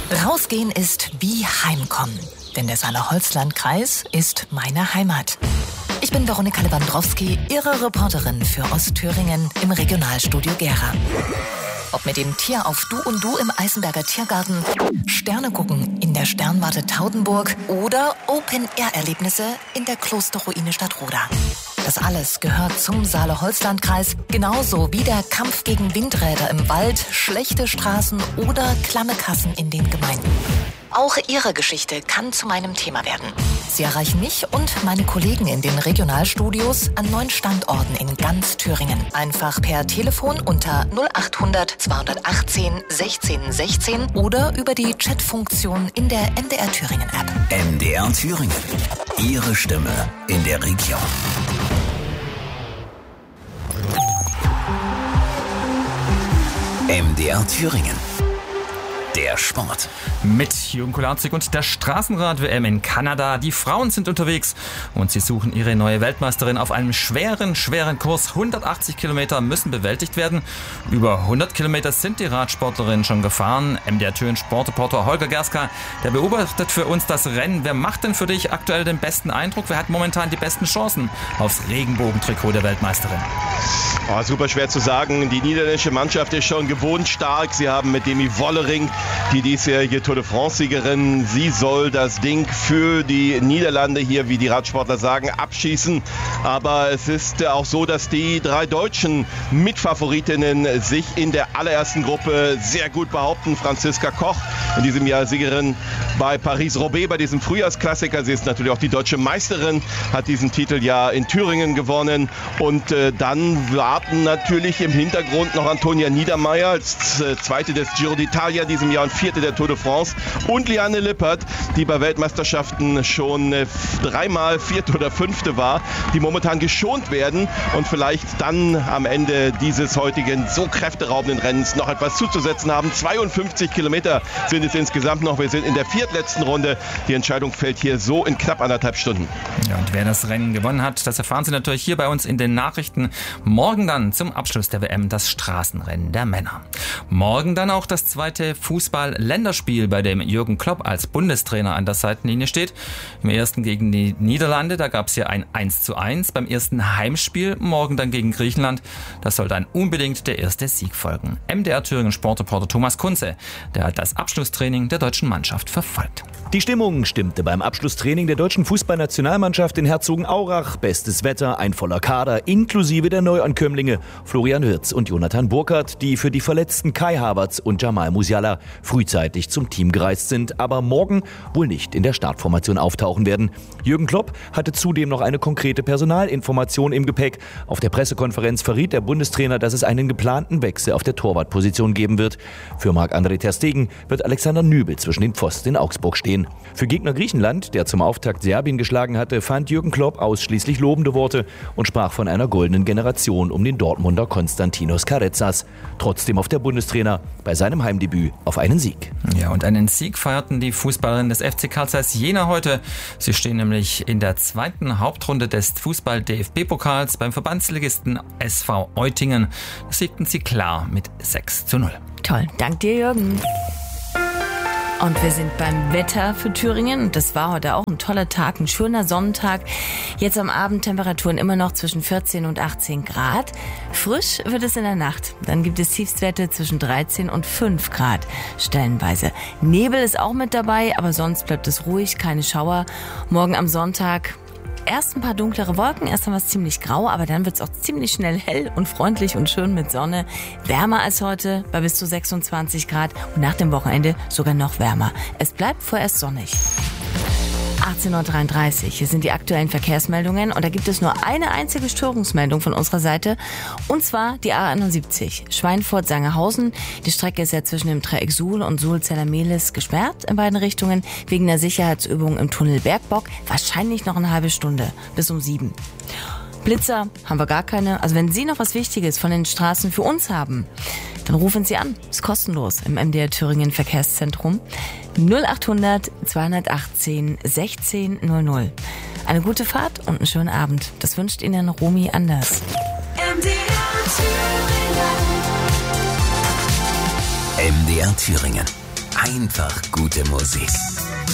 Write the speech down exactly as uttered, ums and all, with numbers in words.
Rausgehen ist wie Heimkommen, denn der Saale-Holzland-Kreis ist meine Heimat. Ich bin Veronika Lewandowski, Ihre Reporterin für Ostthüringen im Regionalstudio Gera. Ob mit dem Tier auf Du und Du im Eisenberger Tiergarten, Sterne gucken in der Sternwarte Taudenburg oder Open-Air-Erlebnisse in der Klosterruine Stadtroda. Das alles gehört zum Saale-Holzland-Kreis, genauso wie der Kampf gegen Windräder im Wald, schlechte Straßen oder klamme Kassen in den Gemeinden. Auch Ihre Geschichte kann zu meinem Thema werden. Sie erreichen mich und meine Kollegen in den Regionalstudios an neun Standorten in ganz Thüringen. Einfach per Telefon unter null achthundert zweihundertachtzehn sechzehn sechzehn oder über die Chatfunktion in der M D R Thüringen App. M D R Thüringen. Ihre Stimme in der Region. M D R Thüringen. Der Sport. Mit Jürgen Kolarzig und der Straßenrad-W M in Kanada. Die Frauen sind unterwegs und sie suchen ihre neue Weltmeisterin auf einem schweren, schweren Kurs. hundertachtzig Kilometer müssen bewältigt werden. Über hundert Kilometer sind die Radsportlerinnen schon gefahren. M D R Thüringen Sportreporter Holger Gerska, der beobachtet für uns das Rennen. Wer macht denn für dich aktuell den besten Eindruck? Wer hat momentan die besten Chancen aufs Regenbogentrikot der Weltmeisterin? Oh, super schwer zu sagen. Die niederländische Mannschaft ist schon gewohnt stark. Sie haben mit Demi Wollering die diesjährige Tour de France-Siegerin. Sie soll das Ding für die Niederlande hier, wie die Radsportler sagen, abschießen. Aber es ist auch so, dass die drei deutschen Mitfavoritinnen sich in der allerersten Gruppe sehr gut behaupten. Franziska Koch, in diesem Jahr Siegerin bei Paris-Roubaix, bei diesem Frühjahrsklassiker. Sie ist natürlich auch die deutsche Meisterin, hat diesen Titel ja in Thüringen gewonnen. Und äh, dann warten natürlich im Hintergrund noch Antonia Niedermeier als äh, Zweite des Giro d'Italia diesem Jahr und Vierte der Tour de France. Und Liane Lippert, die bei Weltmeisterschaften schon äh, dreimal Vierte oder Fünfte war, die momentan geschont werden und vielleicht dann am Ende dieses heutigen so kräfteraubenden Rennens noch etwas zuzusetzen haben. zweiundfünfzig Kilometer sind es insgesamt noch. Wir sind in der viertletzten Runde. Die Entscheidung fällt hier so in knapp anderthalb Stunden. Ja, und wer das Rennen gewonnen hat, das erfahren Sie natürlich hier bei uns in den Nachrichten. Morgen dann zum Abschluss der W M das Straßenrennen der Männer. Morgen dann auch das zweite Fußball-Länderspiel, bei dem Jürgen Klopp als Bundestrainer an der Seitenlinie steht. Im ersten gegen die Niederlande, da gab es ja ein eins zu eins. Beim ersten Heimspiel, morgen dann gegen Griechenland. Das soll dann unbedingt der erste Sieg folgen. M D R Thüringen Sportreporter Thomas Kunze, der hat das Abschlusstraining der deutschen Mannschaft verfolgt. Die Stimmung stimmte beim Abschlusstraining der deutschen Fußballnationalmannschaft in Herzogenaurach. Bestes Wetter, ein voller Kader, inklusive der Neuankömmlinge Florian Wirtz und Jonathan Burkhardt, die für die verletzten Kai Havertz und Jamal Musiala frühzeitig zum Team gereist sind, aber morgen wohl nicht in der Startformation auftauchen werden. Jürgen Klopp hatte zudem noch eine konkrete Personalinformation im Gepäck. Auf der Pressekonferenz verriet der Bundestrainer, dass es einen geplanten Wechsel auf der Torwartposition geben wird. Für Marc-André ter Stegen wird Alexander Nübel zwischen den Pfosten in Augsburg stehen. Für Gegner Griechenland, der zum Auftakt Serbien geschlagen hatte, fand Jürgen Klopp ausschließlich lobende Worte und sprach von einer goldenen Generation um den Dortmunder Konstantinos Karezas. Trotzdem auf der Bundestrainer bei seinem Heimdebüt auf einen Sieg. Ja, und einen Sieg feierten die Fußballerinnen des F C Carl Zeiss Jena heute. Sie stehen nämlich in der zweiten Hauptrunde des Fußball-D F B-Pokals beim Verbandsligisten S V Eutingen. Das siegten sie klar mit sechs zu null. Toll, dank dir, Jürgen. Und wir sind beim Wetter für Thüringen. Und das war heute auch ein toller Tag, ein schöner Sonnentag. Jetzt am Abend Temperaturen immer noch zwischen vierzehn und achtzehn Grad. Frisch wird es in der Nacht. Dann gibt es Tiefstwerte zwischen dreizehn und fünf Grad stellenweise. Nebel ist auch mit dabei, aber sonst bleibt es ruhig, keine Schauer. Morgen am Sonntag erst ein paar dunklere Wolken, erst einmal ziemlich grau, aber dann wird es auch ziemlich schnell hell und freundlich und schön mit Sonne. Wärmer als heute bei bis zu sechsundzwanzig Grad und nach dem Wochenende sogar noch wärmer. Es bleibt vorerst sonnig. achtzehn Uhr dreiunddreißig, hier sind die aktuellen Verkehrsmeldungen und da gibt es nur eine einzige Störungsmeldung von unserer Seite und zwar die A einundsiebzig, Schweinfurt-Sangerhausen. Die Strecke ist ja zwischen dem Dreieck Suhl und Suhl-Zellermehlis gesperrt in beiden Richtungen wegen der Sicherheitsübung im Tunnel Bergbock. Wahrscheinlich noch eine halbe Stunde bis um sieben. Blitzer haben wir gar keine. Also wenn Sie noch was Wichtiges von den Straßen für uns haben, dann rufen Sie an. Ist kostenlos im M D R Thüringen Verkehrszentrum. null achthundert zweihundertachtzehn sechzehn null null. Eine gute Fahrt und einen schönen Abend. Das wünscht Ihnen Romy Anders. M D R Thüringen. M D R Thüringen. Einfach gute Musik.